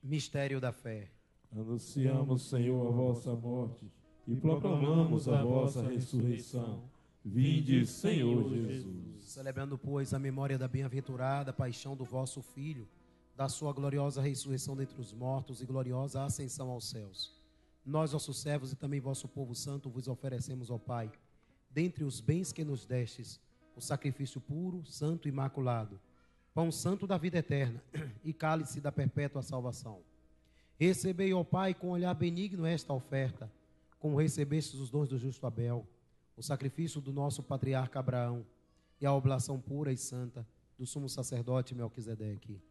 Mistério da fé. Anunciamos, Senhor, a vossa morte e proclamamos a vossa ressurreição. Vinde, Senhor Jesus. Celebrando, pois, a memória da bem-aventurada paixão do vosso Filho, da sua gloriosa ressurreição dentre os mortos e gloriosa ascensão aos céus. Nós, vossos servos e também vosso povo santo, vos oferecemos, ó Pai, dentre os bens que nos destes, o sacrifício puro, santo e imaculado, pão santo da vida eterna e cálice da perpétua salvação. Recebei, ó Pai, com olhar benigno esta oferta, como recebestes os dons do justo Abel, o sacrifício do nosso patriarca Abraão e a oblação pura e santa do sumo sacerdote Melquisedeque.